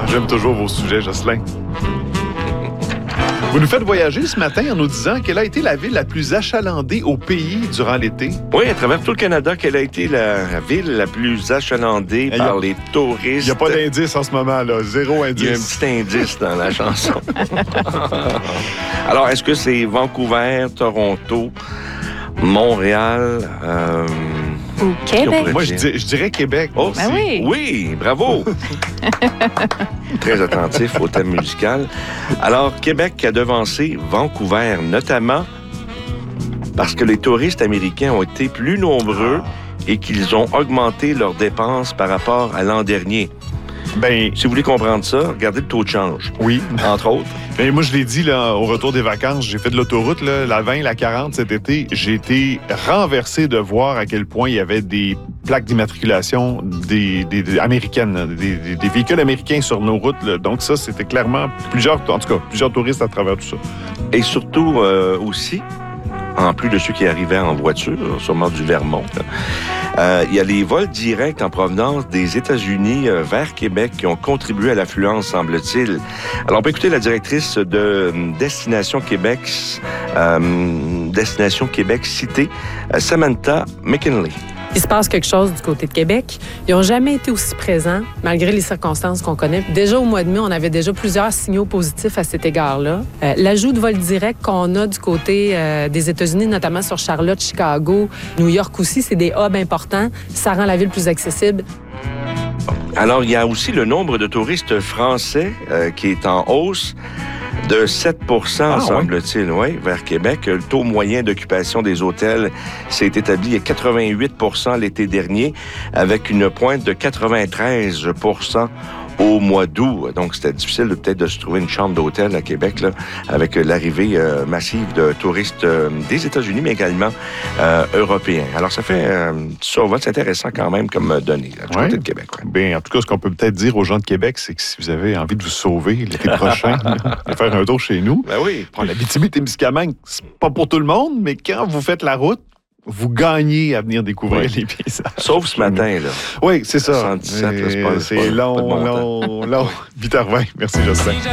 J'aime toujours vos sujets, Jocelyn. Vous nous faites voyager ce matin en nous disant quelle a été la ville la plus achalandée au pays durant l'été. Oui, à travers tout le Canada, quelle a été la ville la plus achalandée par les touristes? Il n'y a pas d'indice en ce moment, là. Zéro indice. Il y a un petit indice dans la chanson. Alors, est-ce que c'est Vancouver, Toronto, Montréal... Ou Québec. Moi, je dirais Québec. Oh, ben oui. Oui, bravo. Très attentif au thème musical. Alors, Québec a devancé Vancouver, notamment parce que les touristes américains ont été plus nombreux et qu'ils ont augmenté leurs dépenses par rapport à l'an dernier. Ben, Si vous voulez comprendre ça, regardez le taux de change. oui. Entre autres. Ben, moi, je l'ai dit là, au retour des vacances, j'ai fait de l'autoroute, là, la 20, la 40 cet été. J'ai été renversé de voir à quel point il y avait des plaques d'immatriculation des américaines, là, des véhicules américains sur nos routes. Là. Donc ça, c'était clairement plusieurs touristes à travers tout ça. Et surtout aussi, en plus de ceux qui arrivaient en voiture, sûrement du Vermont, il y a les vols directs en provenance des États-Unis vers Québec qui ont contribué à l'affluence, semble-t-il. Alors, on peut écouter la directrice de Destination Québec Cité, Samantha McKinley. Il se passe quelque chose du côté de Québec. Ils n'ont jamais été aussi présents, malgré les circonstances qu'on connaît. Déjà au mois de mai, on avait déjà plusieurs signaux positifs à cet égard-là. L'ajout de vols directs qu'on a du côté des États-Unis, notamment sur Charlotte, Chicago, New York aussi, c'est des hubs importants. Ça rend la ville plus accessible. Alors, il y a aussi le nombre de touristes français qui est en hausse de 7 semble-t-il, oui, vers Québec. Le taux moyen d'occupation des hôtels s'est établi à 88 l'été dernier, avec une pointe de 93 au mois d'août. Donc, c'était difficile peut-être de se trouver une chambre d'hôtel à Québec, là, avec l'arrivée massive de touristes des États-Unis, mais également européens. Alors, ça fait ça, c'est intéressant quand même comme donnée là, du côté de Québec. Ouais. Bien, en tout cas, ce qu'on peut peut-être dire aux gens de Québec, c'est que si vous avez envie de vous sauver l'été prochain, de faire un tour chez nous, Ben oui. l'Abitibi-Témiscamingue, c'est pas pour tout le monde, mais quand vous faites la route, vous gagnez à venir découvrir les paysages. Sauf ce matin, là. Oui, c'est ça. 77, là, c'est pas long. 8h20. Merci, Jocelyn.